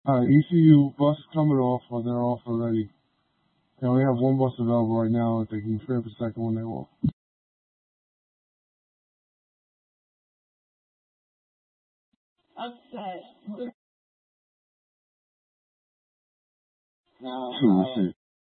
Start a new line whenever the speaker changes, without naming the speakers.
ECU bus coming off, or they're off already. They only have one bus available right now. If they can free up a second one, they will.
Upset.
Let me see.